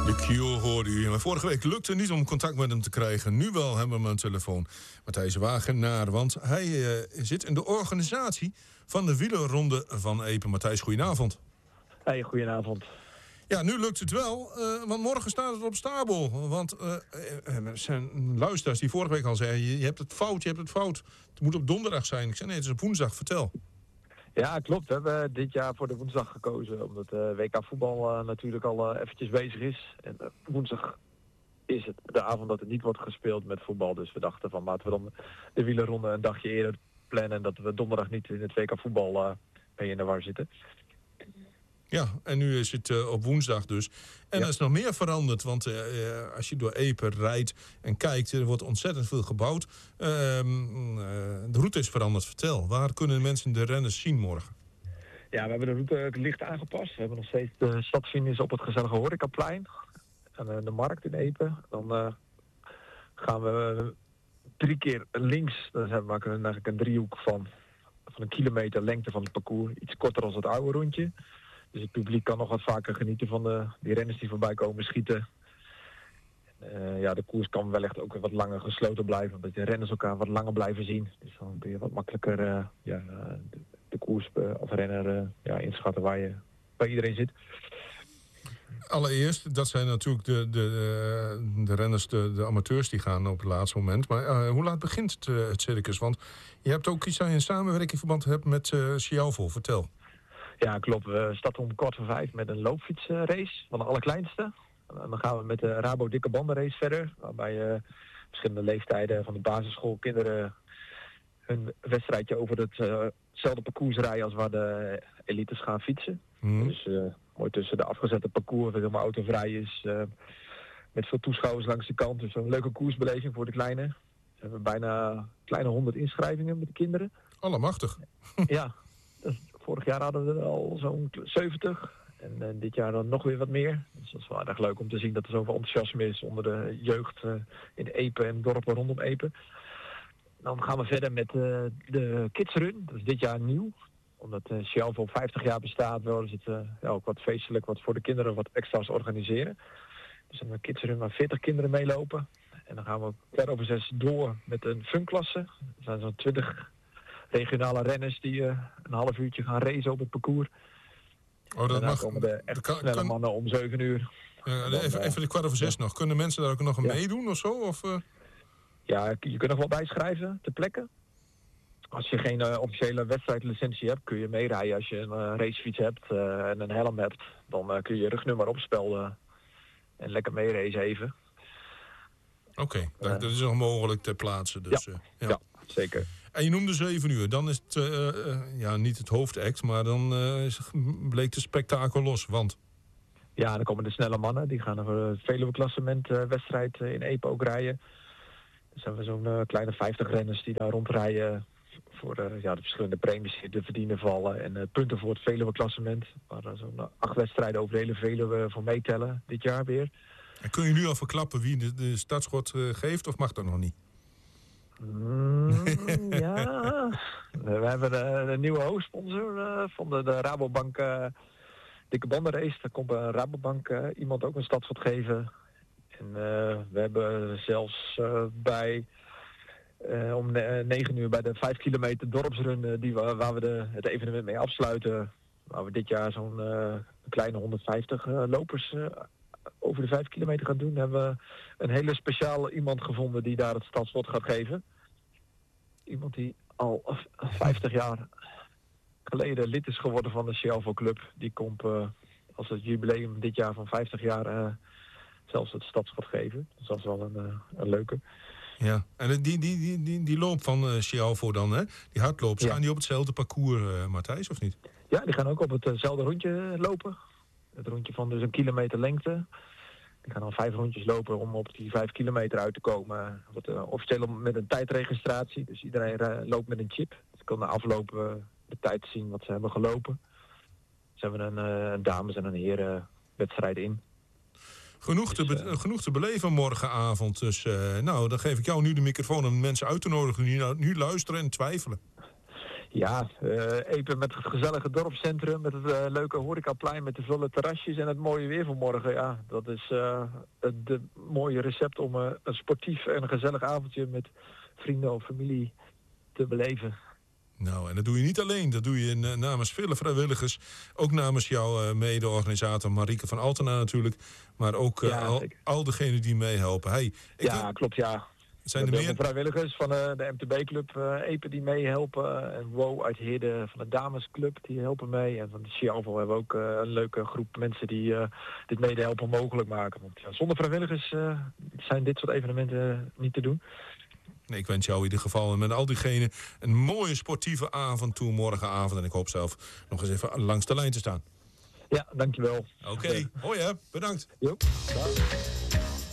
De Cure hoorde u. Maar vorige week lukte het niet om contact met hem te krijgen. Nu wel hebben we hem aan de telefoon. Matthijs Wagenaar, want hij zit in de organisatie van de wielerronde van Epe. Matthijs, goedenavond. Hey, goedenavond. Ja, nu lukt het wel, want morgen staat het op stapel. Want er zijn luisteraars die vorige week al zeiden... je hebt het fout. Het moet op donderdag zijn. Ik zei nee, het is op woensdag. Vertel. Ja, klopt. We hebben dit jaar voor de woensdag gekozen. Omdat WK voetbal natuurlijk al eventjes bezig is. En woensdag is het de avond dat het niet wordt gespeeld met voetbal. Dus we dachten van laten we dan de wielerronde een dagje eerder plannen. En dat we donderdag niet in het WK voetbal mee in de war zitten. Ja, en nu is het op woensdag dus. En er is nog meer veranderd, want als je door Epe rijdt en kijkt... er wordt ontzettend veel gebouwd. De route is veranderd. Vertel, waar kunnen mensen de renners zien morgen? Ja, we hebben de route licht aangepast. We hebben nog steeds de stadfinish op het gezellige horecaplein. En de markt in Epe. Dan gaan we 3 keer links. Dan maken we eigenlijk een driehoek van 1 kilometer lengte van het parcours. Iets korter dan het oude rondje. Dus het publiek kan nog wat vaker genieten van die renners die voorbij komen schieten. De koers kan wellicht ook wat langer gesloten blijven. Omdat de renners elkaar wat langer blijven zien. Dus dan kun je wat makkelijker de koers of renner inschatten waar iedereen zit. Allereerst, dat zijn natuurlijk de renners, de amateurs die gaan op het laatste moment. Maar hoe laat begint het circus? Want je hebt ook iets aan je samenwerkingverband hebt met Schialvo. Vertel. Ja, klopt. We starten om 4:45 met een loopfietsrace van de allerkleinste. En dan gaan we met de Rabo dikke bandenrace verder. Waarbij verschillende leeftijden van de basisschool kinderen hun wedstrijdje over hetzelfde parcours rijden als waar de elites gaan fietsen. Dus mooi tussen de afgezette parcours, waar helemaal autovrij is. Met veel toeschouwers langs de kant. Dus een leuke koersbeleving voor de kleine. We hebben bijna kleine 100 inschrijvingen met de kinderen. Allemachtig. Ja. Vorig jaar hadden we er al zo'n 70 en dit jaar dan nog weer wat meer. Dus dat is wel erg leuk om te zien dat er zoveel enthousiasme is onder de jeugd in Epe en dorpen rondom Epe. Dan gaan we verder met de kidsrun. Dat is dit jaar nieuw. Omdat Schialvo 50 jaar bestaat wel, is het ook wat feestelijk, wat voor de kinderen wat extra's organiseren. Dus een kidsrun waar 40 kinderen meelopen. En dan gaan we 5:45 door met een funklasse. Er zijn zo'n 20 regionale renners die een half uurtje gaan racen op het parcours. Oh, dat mag. Komen de echt snelle mannen om 7 uur. Even de 5:45 nog. Kunnen mensen daar ook nog meedoen of zo? Of, Ja, je kunt nog wel bijschrijven ter plekke. Als je geen officiële wedstrijdlicentie hebt, kun je meerijden. Als je een racefiets hebt en een helm hebt, dan kun je je rugnummer opspelden en lekker meeracen even. Oké, dat is nog mogelijk ter plaatse. Dus, ja, zeker. En je noemde 7 uur. Dan is het niet het hoofdact, maar dan bleek de spektakel los. Want? Ja, dan komen de snelle mannen. Die gaan voor het Veluwe-klassement wedstrijd in Epe ook rijden. Er zijn zo'n kleine 50 renners die daar rondrijden voor de verschillende premies die te verdienen vallen. En punten voor het Veluwe-klassement. Waar zo'n 8 wedstrijden over de hele Veluwe voor meetellen dit jaar weer. En kun je nu al verklappen wie de startschot geeft of mag dat nog niet? Ja, we hebben een nieuwe hoofdsponsor van de Rabobank dikke bandenrace. Daar komt een Rabobank iemand ook een stadschot geven. En we hebben zelfs om 9 uur bij de 5 kilometer dorpsrun waar we het evenement mee afsluiten. Waar we dit jaar zo'n kleine 150 lopers over de 5 kilometer gaan doen. Hebben we een hele speciale iemand gevonden die daar het stadschot gaat geven. Iemand die al 50 jaar geleden lid is geworden van de Schialvo Club. Die komt als het jubileum dit jaar van 50 jaar zelfs het stadschot geven. Dus dat is wel een leuke. Ja, en die loop van Schialvo dan, hè? Die hardlopers, gaan die op hetzelfde parcours, Matthijs, of niet? Ja, die gaan ook op hetzelfde rondje lopen. Het rondje van dus 1 kilometer lengte. Die gaan dan 5 rondjes lopen om op die 5 kilometer uit te komen. Officieel met een tijdregistratie. Dus iedereen loopt met een chip. Ze kunnen na afloop de tijd zien wat ze hebben gelopen. Ze hebben een dames- en een herenwedstrijd in. Genoeg te beleven morgenavond. Dus dan geef ik jou nu de microfoon om mensen uit te nodigen die nu luisteren en twijfelen. Ja, Epe met het gezellige dorpscentrum, met het leuke horecaplein, met de volle terrasjes en het mooie weer van morgen. Ja, dat is het mooie recept om een sportief en een gezellig avondje met vrienden of familie te beleven. Nou, en dat doe je niet alleen. Dat doe je namens vele vrijwilligers. Ook namens jouw mede-organisator Marieke van Altena natuurlijk. Maar ook al degenen die meehelpen. Hey, Klopt, ja. Zijn er meer vrijwilligers van de MTB-club Epe die meehelpen. En WO uit Heerde van de damesclub, die helpen mee. En van de Cialvo hebben we ook een leuke groep mensen die dit medehelpen mogelijk maken. Want zonder vrijwilligers zijn dit soort evenementen niet te doen. Nee, ik wens jou in ieder geval en met al diegenen een mooie sportieve avond toe morgenavond. En ik hoop zelf nog eens even langs de lijn te staan. Ja, dankjewel. Oké, hoi hè. Bedankt. Jo, dag.